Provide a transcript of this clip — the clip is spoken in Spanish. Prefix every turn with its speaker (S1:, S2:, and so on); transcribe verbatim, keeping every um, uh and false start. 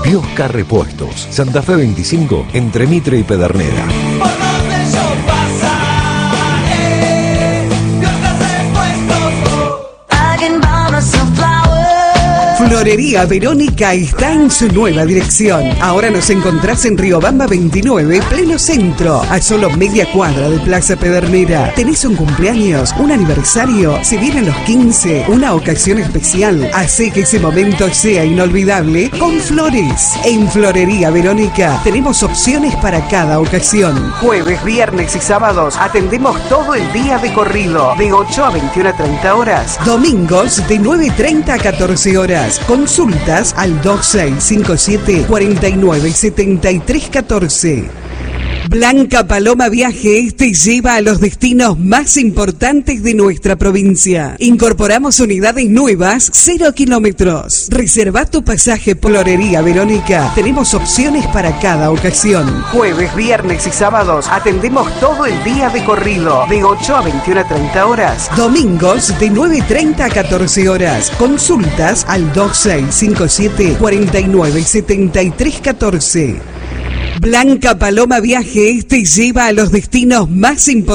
S1: Biosca Repuestos, Santa Fe veinticinco, entre Mitre y Pedernera.
S2: Florería Verónica está en su nueva dirección. Ahora nos encontrás en Riobamba veintinueve, pleno centro, a solo media cuadra de Plaza Pedernera. ¿Tenés un cumpleaños, un aniversario? Si vienen los quince, una ocasión especial, hace que ese momento sea inolvidable con flores. En Florería Verónica tenemos opciones para cada ocasión. Jueves, viernes y sábados atendemos todo el día de corrido, de ocho a veintiuna treinta horas. Domingos de nueve treinta a catorce horas. Consultas al dos seis cinco siete, cuatro nueve siete tres uno cuatro. Blanca Paloma Viajes te lleva a los destinos más importantes de nuestra provincia. Incorporamos unidades nuevas, cero kilómetros. Reserva tu pasaje por Florería Verónica. Tenemos opciones para cada ocasión. Jueves, viernes y sábados atendemos todo el día de corrido, de ocho a veintiuna treinta horas. Domingos de nueve treinta a catorce horas. Consultas al dos seis cinco siete, cuatro nueve siete tres uno cuatro. Blanca Paloma Viajes te lleva a los destinos más importantes.